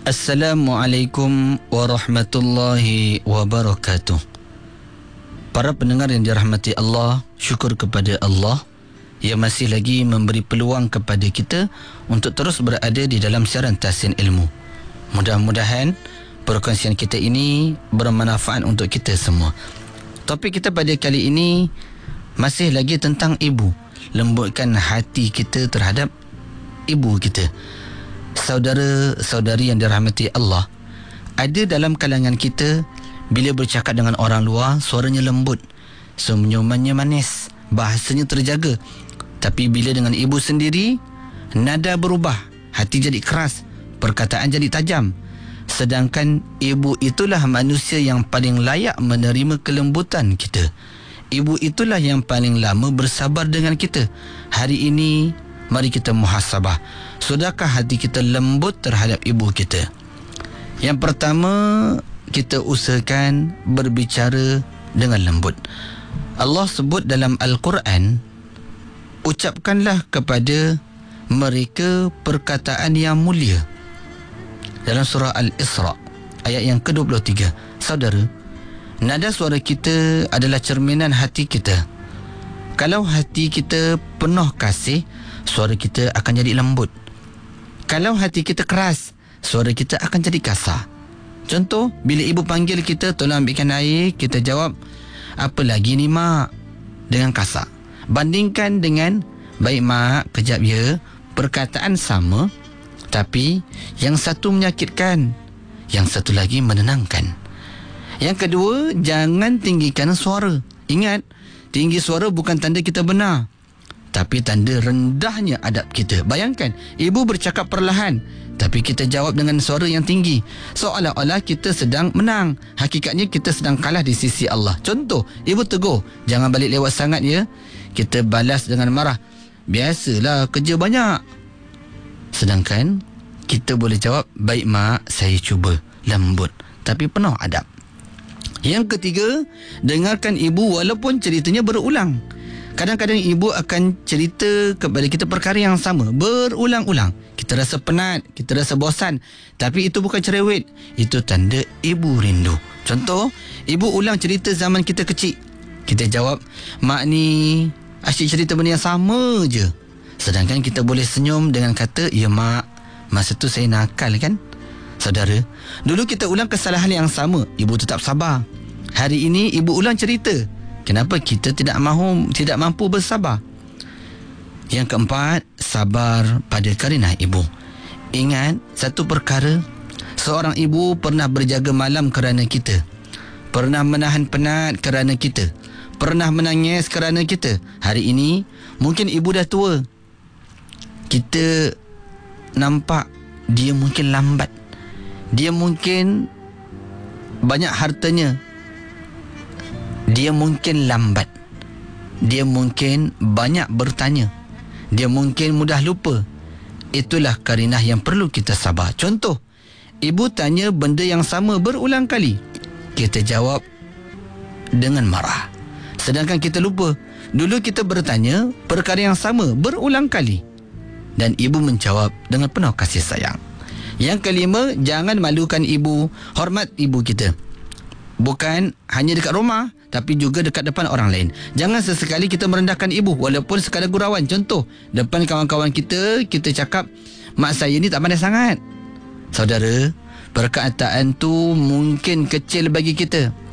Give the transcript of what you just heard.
Assalamualaikum warahmatullahi wabarakatuh. Para pendengar yang dirahmati Allah, syukur kepada Allah yang masih lagi memberi peluang kepada kita untuk terus berada di dalam siaran Tahsin Ilmu. Mudah-mudahan perkongsian kita ini bermanfaat untuk kita semua. Topik kita pada kali ini masih lagi tentang ibu. Lembutkan hati kita terhadap ibu kita. Saudara-saudari yang dirahmati Allah, ada dalam kalangan kita bila bercakap dengan orang luar, suaranya lembut, senyumannya manis, bahasanya terjaga. Tapi bila dengan ibu sendiri, nada berubah, hati jadi keras, perkataan jadi tajam. Sedangkan ibu itulah manusia yang paling layak menerima kelembutan kita. Ibu itulah yang paling lama bersabar dengan kita. Hari ini, mari kita muhasabah. Sudahkah hati kita lembut terhadap ibu kita? Yang pertama, kita usahakan berbicara dengan lembut. Allah sebut dalam Al-Quran, ucapkanlah kepada mereka perkataan yang mulia. Dalam surah Al-Isra ayat yang ke-23. Saudara, nada suara kita adalah cerminan hati kita. Kalau hati kita penuh kasih, suara kita akan jadi lembut. Kalau hati kita keras, suara kita akan jadi kasar. Contoh, bila ibu panggil kita, tolong ambilkan air, kita jawab, apa lagi ni mak? Dengan kasar. Bandingkan dengan, baik mak, kejap ya. Perkataan sama, tapi yang satu menyakitkan, yang satu lagi menenangkan. Yang kedua, jangan tinggikan suara. Ingat, tinggi suara bukan tanda kita benar, tapi tanda rendahnya adab kita. Bayangkan, ibu bercakap perlahan, tapi kita jawab dengan suara yang tinggi. Seolah-olah kita sedang menang. Hakikatnya kita sedang kalah di sisi Allah. Contoh, ibu tegur, jangan balik lewat sangat ya. Kita balas dengan marah, biasalah kerja banyak. Sedangkan kita boleh jawab, baik mak, saya cuba. Lembut, tapi penuh adab. Yang ketiga, dengarkan ibu walaupun ceritanya berulang. Kadang-kadang ibu akan cerita kepada kita perkara yang sama berulang-ulang. Kita rasa penat, kita rasa bosan, tapi itu bukan cerewet, itu tanda ibu rindu. Contoh, ibu ulang cerita zaman kita kecil. Kita jawab, mak ni asyik cerita benda yang sama je. Sedangkan kita boleh senyum dengan kata, ya mak, masa tu saya nakal kan. Saudara, dulu kita ulang kesalahan yang sama, ibu tetap sabar. Hari ini ibu ulang cerita, kenapa kita tidak mampu bersabar? Yang keempat, sabar pada karenah ibu. Ingat satu perkara, seorang ibu pernah berjaga malam kerana kita, pernah menahan penat kerana kita, pernah menangis kerana kita. Hari ini mungkin ibu dah tua, kita nampak dia mungkin lambat, dia mungkin banyak hartanya, dia mungkin lambat, dia mungkin banyak bertanya, dia mungkin mudah lupa. Itulah karenah yang perlu kita sabar. Contoh, ibu tanya benda yang sama berulang kali, kita jawab dengan marah. Sedangkan kita lupa, dulu kita bertanya perkara yang sama berulang kali, dan ibu menjawab dengan penuh kasih sayang. Yang kelima, jangan malukan ibu, hormat ibu kita. Bukan hanya dekat rumah, tapi juga dekat depan orang lain. Jangan sesekali kita merendahkan ibu walaupun sekadar gurauan. Contoh, depan kawan-kawan kita, kita cakap, mak saya ni tak pandai sangat. Saudara, perkataan tu mungkin kecil bagi kita,